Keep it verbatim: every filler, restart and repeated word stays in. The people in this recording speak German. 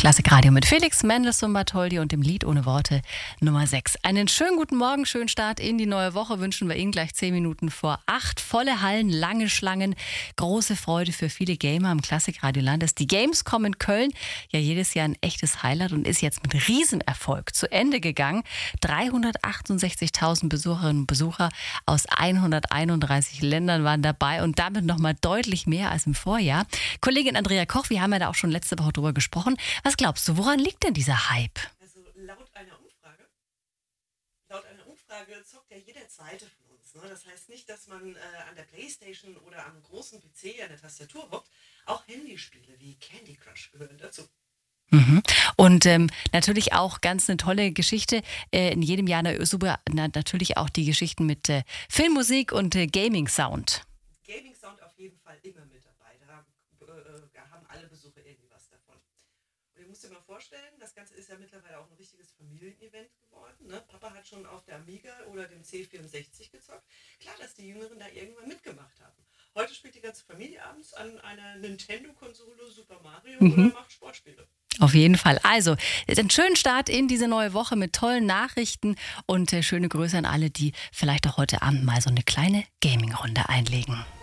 Klassikradio mit Felix Mendelssohn Bartholdy und dem Lied ohne Worte Nummer sechs. Einen schönen guten Morgen, schönen Start in die neue Woche wünschen wir Ihnen gleich zehn Minuten vor acht. Volle Hallen, lange Schlangen, große Freude für viele Gamer im Klassikradioland. Das ist die Gamescom in Köln, ja jedes Jahr ein echtes Highlight und ist jetzt mit Riesenerfolg zu Ende gegangen. dreihundertachtundsechzigtausend Besucherinnen und Besucher aus hunderteinunddreißig Ländern waren dabei und damit nochmal deutlich mehr als im Vorjahr. Kollegin Andrea Koch, wir haben ja da auch schon letzte Woche drüber gesprochen. Was glaubst du, woran liegt denn dieser Hype? Also laut einer Umfrage, laut einer Umfrage zockt ja jeder Zweite von uns. Ne? Das heißt nicht, dass man äh, an der Playstation oder am großen P C an der Tastatur hockt. Auch Handyspiele wie Candy Crush gehören dazu. Mhm. Und ähm, natürlich auch ganz eine tolle Geschichte. Äh, in jedem Jahr eine, super, na, natürlich auch die Geschichten mit äh, Filmmusik und äh, Gaming-Sound. Gaming-Sound auf jeden Fall immer mit dabei. Da, äh, da haben alle Besucher irgendwie was davon. Und ihr müsst dir mal vorstellen, das Ganze ist ja mittlerweile auch ein richtiges Familienevent geworden. Ne? Papa hat schon auf der Amiga oder dem C vierundsechzig gezockt. Klar, dass die Jüngeren da irgendwann mitgemacht haben. Heute spielt die ganze Familie abends an einer Nintendo-Konsole Super Mario mhm. oder macht Sportspiele. Auf jeden Fall. Also, einen schönen Start in diese neue Woche mit tollen Nachrichten und äh, schöne Grüße an alle, die vielleicht auch heute Abend mal so eine kleine Gaming-Runde einlegen.